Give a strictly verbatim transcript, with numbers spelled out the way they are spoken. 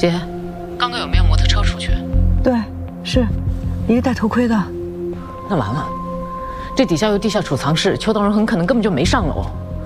姐，刚刚有没有摩托车出去？ 对，是，一个戴头盔的。 那完了，这底下有地下储藏室，邱道荣很可能根本就没上楼。